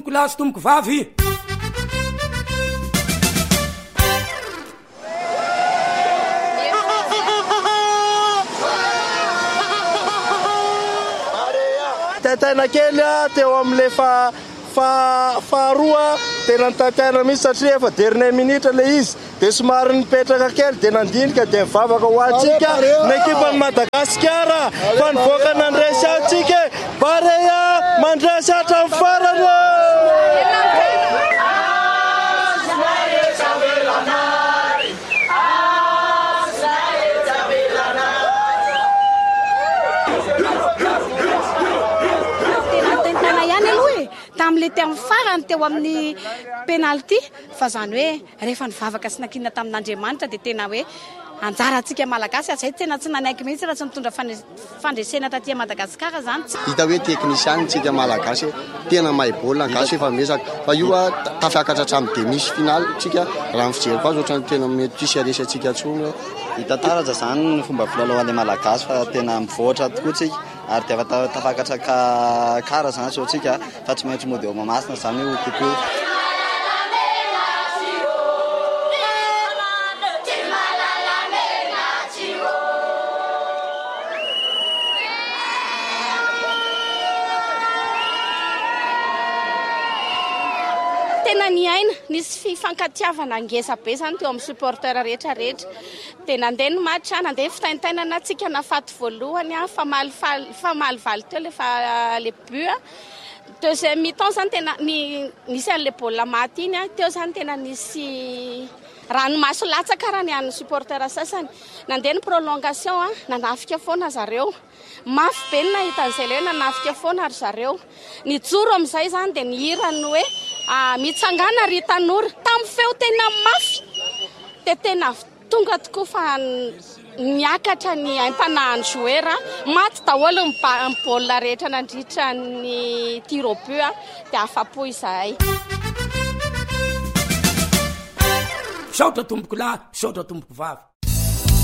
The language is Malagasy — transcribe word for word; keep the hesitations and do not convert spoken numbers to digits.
tomboko lahy sy tomboko vavy. Tena kely teo amin'le fa fa faharoa tena nitapiana mihitsy satria efa dernier minute le izy dia somary nipetraka kely dia nandinika dia mivavaka ho antsika ny ekipany Madagasikara fa nivoaka nandresy antsika Barea mandresy hatramin'ny farany. Tamile teo farany teo amin'ny penalty fa zany hoe rehefa nivavaka sy nakinina tamin'Andriamanitra dia tena hoe anjara antsika malagasy azay tena tsy nanaiky mihitsy raha tsy mitondra fandresena taty Madagasikara zany. Hita hoe teknisiany tsika malagasy tena mahay baolina gasy efa mesaka fa io tafiakatra hatramin'ny demi final tsika raha ny fijeriko azy ohatrany tena mety tsisy aresy antsika intsony. Hita taraja zany ny fomba filalaovan'ny malagasy fa tena mivoatra tokoa tsika ary dia efa tafakatra ka kara zany so tsika fa tsy maintsy mody eo mamasina zany io kokoa. Tena ny aina nisy fifankatiavana ngesa be zany teo amin'ny supporter rehetra rehetra dia nandeha ny match nandeha fitaintainana tsika nafaty voalohany fa malivaly teo le fa le but deuxième mi-temps zany tena nisy an'le baolina maty iny teo zany tena nisy ranomaso latsaka raha ny an'ny supporter sasany nandeha ny prolongation nanafika foana zareo mafy be ny nahitan'izay le hoe nanafika foana ary zareo nijoro amin'izay zany dia nihirany hoe mitsangana ry tanora tamin'ny feo tena mafy dia tena tonga tokoa fa niakatra ny aim-panahin'ny joueur maty daholo ny baolina rehetra nandritra ny tir au but dia afa-po izahay. Saotra tomboko lahy, saotra tomboko vavy.